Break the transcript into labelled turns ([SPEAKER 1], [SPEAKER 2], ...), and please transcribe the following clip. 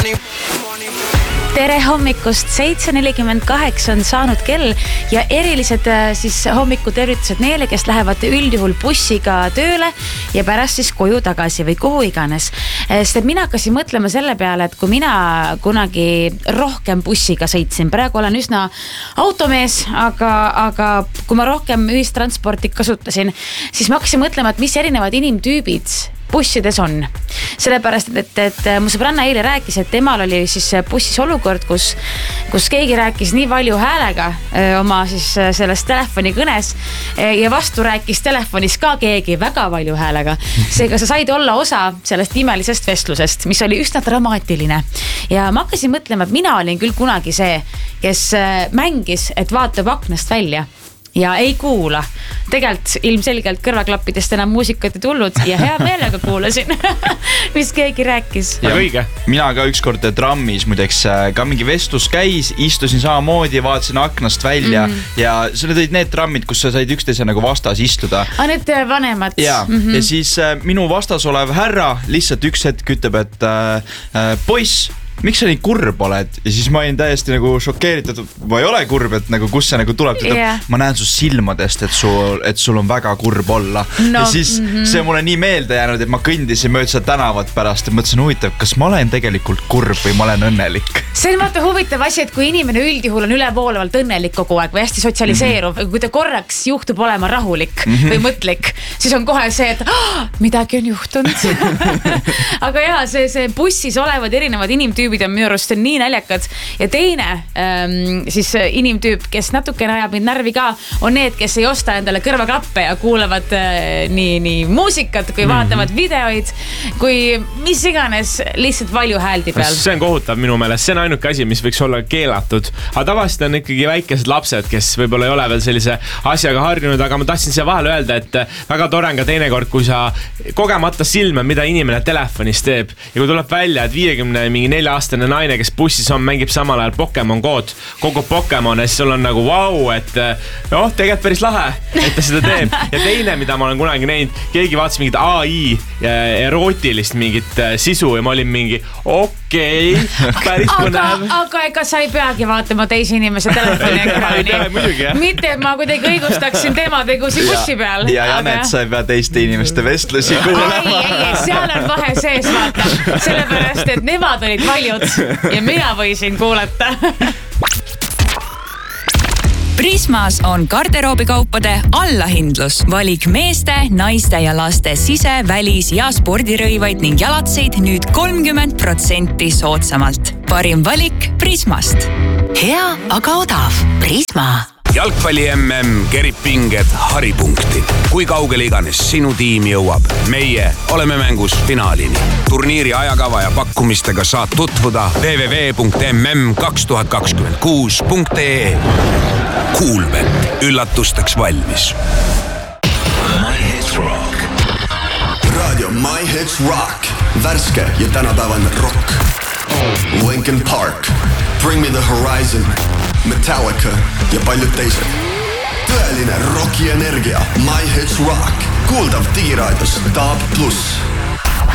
[SPEAKER 1] Tere hommikust, 7.48 on saanud kell ja erilised siis hommikutervitused neile, kes lähevad üldjuhul bussiga tööle ja pärast siis koju tagasi või kuhu iganes. Sest mina hakkasin mõtlema selle peale, et kui mina kunagi rohkem bussiga sõitsin, praegu olen üsna automees, aga kui ma rohkem ühistransporti kasutasin, siis ma hakkasin mõtlema, et mis erinevad inimtüübid bussides on. Sellepärast, et mu sõbranna eile rääkis, et temal oli siis bussis olukord, kus keegi rääkis nii palju häälega oma siis sellest telefoni kõnes ja vastu rääkis telefonis ka keegi väga palju häälega. Seega sa said olla osa sellest imelisest vestlusest, mis oli üsna dramaatiline. Ja ma hakkasin mõtlema, et mina olin küll kunagi see, kes mängis, et vaatab aknast välja ja ei kuula. Tegelikult ilmselgelt kõrvaklappidest enam muusikat ei tulnud ja hea meelega kuulasin, mis keegi rääkis.
[SPEAKER 2] Ja õige. Mina ka ükskord trammis muideks ka mingi vestlus käis, istusin samamoodi, vaatasin aknast välja ja selle tõid need trammid, kus sa said üksteise nagu vastas istuda.
[SPEAKER 1] Need vanemad.
[SPEAKER 2] Ja siis minu vastas olev härra lihtsalt üks hetk ütleb, et poiss, miks sa nii kurb oled? Ja siis ma olin täiesti nagu šokeeritud, ma ei ole kurb, et nagu kus see nagu tuleb. Ma näen su silmadest, et sul on väga kurb olla. Ja siis see mulle nii meelde jäänud, et ma kõndisin mööda seda tänavat pärast ja mõtlesin huvitav, kas ma olen tegelikult kurb või ma olen õnnelik.
[SPEAKER 1] See on vaata huvitav asi, et kui inimene üldjuhul on ülevoolevalt õnnelik kogu aeg või hästi sotsialiseeruv, kui ta korraks juhtub olema rahulik või mõtlik, siis on kohe see, et midagi on juhtunud. Aga jaa, see bussis olevad erinevad inimtüübid on minu arust nii näljakad. Ja teine siis inimtüüp, kes natukene ajab mind närvi ka, on need, kes ei osta endale kõrvaklappe ja kuulavad nii muusikat, kui vaatavad videoid, kui mis iganes lihtsalt valju hääldi peal.
[SPEAKER 3] See on kohutav minu meelest. See on ainuke asi, mis võiks olla keelatud. Aga tavaliselt on ikkagi väikesed lapsed, kes võib-olla ei ole veel sellise asjaga harjunud, aga ma tahtsin siia vahele öelda, et väga tore on ka teinekord, kui sa kogemata silme, mida inimene telefonis teeb ja kui tuleb välja, et 54-aastane naine, kes bussis on, mängib samal ajal Pokemon Go'd, kogu Pokemon ja siis sul on nagu vau, et tegelikult päris lahe, et ta seda teeb. Ja teine, mida ma olen kunagi näinud, keegi vaatas mingit AI erootilist mingit sisu ja ma olin mingi päris põnev.
[SPEAKER 1] Aga ega sa ei peagi vaatama teisi inimese telefoni ekraani. Mitte, et ma kuidagi õigustaksin tema tegusi bussi peal.
[SPEAKER 2] Ja Janet, sa ei pea teiste inimeste vestlusi kuulama.
[SPEAKER 1] Ei, seal on vahe sees, vaata. Sellepärast, et nemad olid valjud ja mina võisin kuulata.
[SPEAKER 4] Prismas on garderoobikaupade allahindlus. Valik meeste, naiste ja laste sise-, välis- ja spordirõivaid ning jalatseid nüüd 30% soodsamalt. Parim valik Prismast.
[SPEAKER 5] Hea, aga odav. Prisma.
[SPEAKER 6] Jalgpalli MM kerib pinged haripunkti. Kui kaugele iganes sinu tiim jõuab, meie oleme mängus finaalini. Turniiri ajakava ja pakkumistega saad tutvuda www.mm2026.ee. Kuulbet, üllatusteks valmis.
[SPEAKER 7] My Hits Rock. Radio My Hits Rock. Värske ja tänapäevane rock. Linkin Park, Bring Me The Horizon, Metallica ja paljud teised. Tõeline rocki energia. My Hits Rock. Kuuldav digiraadios DAB+.